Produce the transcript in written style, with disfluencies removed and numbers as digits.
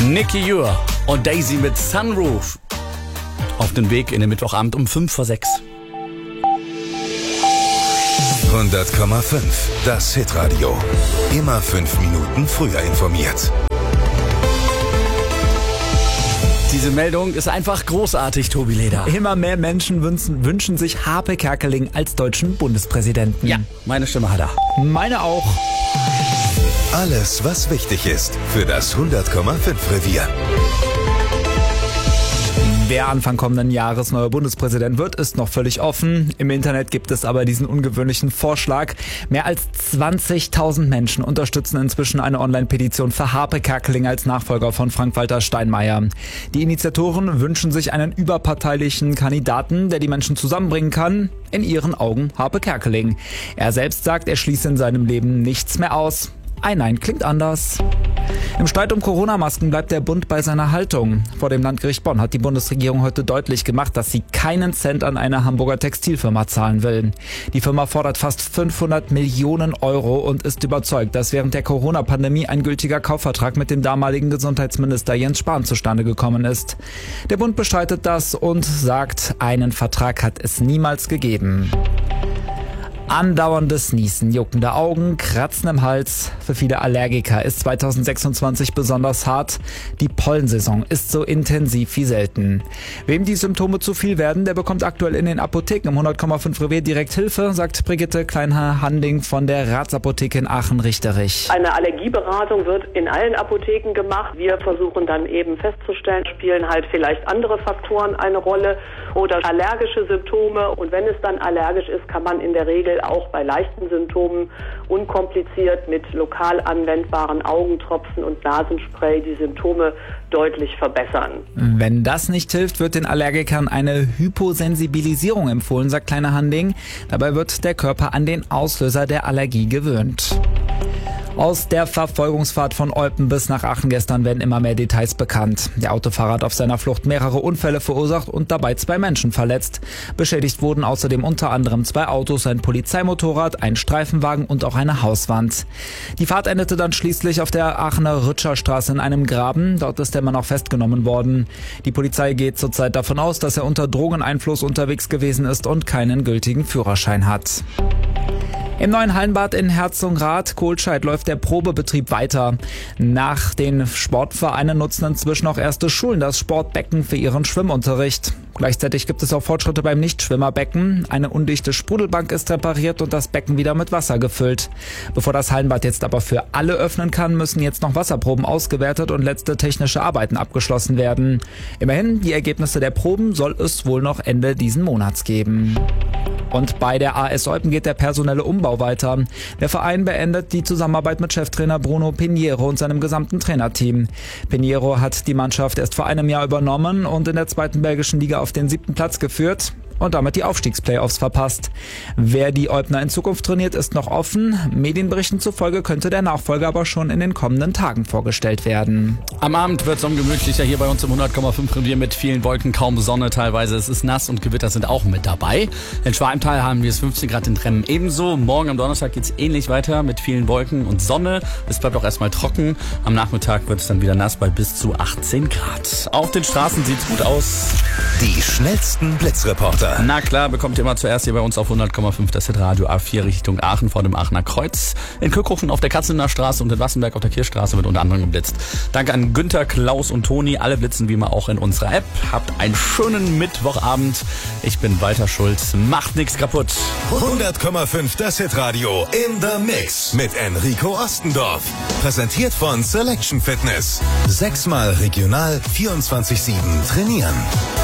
Nicky Ure und Daisy mit Sunroof. Auf den Weg in den Mittwochabend um 5:05. 100,5. Das Hitradio. Immer 5 Minuten früher informiert. Diese Meldung ist einfach großartig, Tobi Leder. Immer mehr Menschen wünschen sich Harpe Kerkeling als deutschen Bundespräsidenten. Ja, meine Stimme hat er. Meine auch. Alles, was wichtig ist für das 100,5 Revier. Wer Anfang kommenden Jahres neuer Bundespräsident wird, ist noch völlig offen. Im Internet gibt es aber diesen ungewöhnlichen Vorschlag. Mehr als 20.000 Menschen unterstützen inzwischen eine Online-Petition für Harpe Kerkeling als Nachfolger von Frank-Walter Steinmeier. Die Initiatoren wünschen sich einen überparteilichen Kandidaten, der die Menschen zusammenbringen kann. In ihren Augen Harpe Kerkeling. Er selbst sagt, er schließe in seinem Leben nichts mehr aus. Ein Nein klingt anders. Im Streit um Corona-Masken bleibt der Bund bei seiner Haltung. Vor dem Landgericht Bonn hat die Bundesregierung heute deutlich gemacht, dass sie keinen Cent an eine Hamburger Textilfirma zahlen will. Die Firma fordert fast 500 Millionen Euro und ist überzeugt, dass während der Corona-Pandemie ein gültiger Kaufvertrag mit dem damaligen Gesundheitsminister Jens Spahn zustande gekommen ist. Der Bund bestreitet das und sagt, einen Vertrag hat es niemals gegeben. Andauerndes Niesen, juckende Augen, Kratzen im Hals. Für viele Allergiker ist 2026 besonders hart. Die Pollensaison ist so intensiv wie selten. Wem die Symptome zu viel werden, der bekommt aktuell in den Apotheken im 100,5 Revier direkt Hilfe, sagt Brigitte Kleinhaar-Handing von der Ratsapotheke in Aachen-Richterich. Eine Allergieberatung wird in allen Apotheken gemacht. Wir versuchen dann eben festzustellen, spielen halt vielleicht andere Faktoren eine Rolle oder allergische Symptome. Und wenn es dann allergisch ist, kann man in der Regel auch bei leichten Symptomen unkompliziert mit lokal anwendbaren Augentropfen und Nasenspray die Symptome deutlich verbessern. Wenn das nicht hilft, wird den Allergikern eine Hyposensibilisierung empfohlen, sagt Kleinhaar-Handing. Dabei wird der Körper an den Auslöser der Allergie gewöhnt. Aus der Verfolgungsfahrt von Olpen bis nach Aachen gestern werden immer mehr Details bekannt. Der Autofahrer hat auf seiner Flucht mehrere Unfälle verursacht und dabei 2 Menschen verletzt. Beschädigt wurden außerdem unter anderem 2 Autos, ein Polizeimotorrad, ein Streifenwagen und auch eine Hauswand. Die Fahrt endete dann schließlich auf der Aachener Rütscherstraße in einem Graben. Dort ist der Mann auch festgenommen worden. Die Polizei geht zurzeit davon aus, dass er unter Drogeneinfluss unterwegs gewesen ist und keinen gültigen Führerschein hat. Im neuen Hallenbad in Herzogenrath-Kohlscheid läuft der Probebetrieb weiter. Nach den Sportvereinen nutzen inzwischen auch erste Schulen das Sportbecken für ihren Schwimmunterricht. Gleichzeitig gibt es auch Fortschritte beim Nichtschwimmerbecken. Eine undichte Sprudelbank ist repariert und das Becken wieder mit Wasser gefüllt. Bevor das Hallenbad jetzt aber für alle öffnen kann, müssen jetzt noch Wasserproben ausgewertet und letzte technische Arbeiten abgeschlossen werden. Immerhin, die Ergebnisse der Proben soll es wohl noch Ende diesen Monats geben. Und bei der AS Olpen geht der personelle Umbau weiter. Der Verein beendet die Zusammenarbeit mit Cheftrainer Bruno Pinheiro und seinem gesamten Trainerteam. Pinheiro hat die Mannschaft erst vor einem Jahr übernommen und in der 2. belgischen Liga auf den 7. Platz geführt und damit die Aufstiegsplayoffs verpasst. Wer die Olpner in Zukunft trainiert, ist noch offen. Medienberichten zufolge könnte der Nachfolger aber schon in den kommenden Tagen vorgestellt werden. Am Abend wird es gemütlicher hier bei uns im 100,5 Revier mit vielen Wolken, kaum Sonne teilweise. Es ist nass und Gewitter sind auch mit dabei. In Schwalmtal haben wir es 15 Grad in Tremmen ebenso. Morgen am Donnerstag geht es ähnlich weiter mit vielen Wolken und Sonne. Es bleibt auch erstmal trocken. Am Nachmittag wird es dann wieder nass bei bis zu 18 Grad. Auf den Straßen sieht's gut aus. Die schnellsten Blitzreporter. Na klar, bekommt ihr immer zuerst hier bei uns auf 100,5 das Hitradio A4 Richtung Aachen vor dem Aachener Kreuz. In Kückhofen auf der Katzener Straße und in Wassenberg auf der Kirchstraße wird unter anderem geblitzt. Danke an Günther, Klaus und Toni. Alle blitzen wie immer auch in unserer App. Habt einen schönen Mittwochabend. Ich bin Walter Schulz. Macht nichts kaputt. 100,5 das Hitradio in the Mix mit Enrico Ostendorf. Präsentiert von Selection Fitness. 6-mal regional 24/7 trainieren.